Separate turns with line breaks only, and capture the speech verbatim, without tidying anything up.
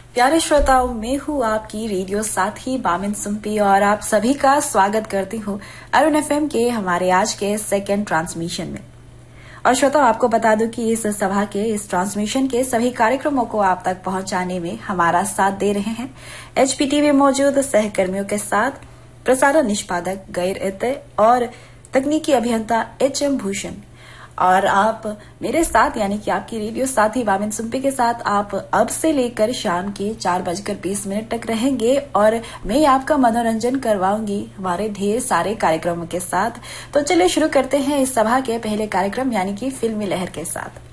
प्यारे श्रोताओं, मैं हूँ आपकी रेडियो साथी बामिन सुम्पी और आप सभी का स्वागत करती हूँ अरुण एफएम के हमारे आज के सेकेंड ट्रांसमिशन में। और श्रोताओं, आपको बता दूं कि इस सभा के इस ट्रांसमिशन के सभी कार्यक्रमों को आप तक पहुंचाने में हमारा साथ दे रहे हैं एचपीटी में मौजूद सहकर्मियों के साथ प्रसारण निष्पादक गैर एते और तकनीकी अभियंता एच एम भूषण। और आप मेरे साथ यानी कि आपकी रेडियो साथी बामिन सुम्पी के साथ आप अब से लेकर शाम के चार बजकर बीस मिनट तक रहेंगे और मैं आपका मनोरंजन करवाऊंगी हमारे ढेर सारे कार्यक्रमों के साथ। तो चलिए शुरू करते हैं इस सभा के पहले कार्यक्रम यानी कि फिल्मी लहर के साथ।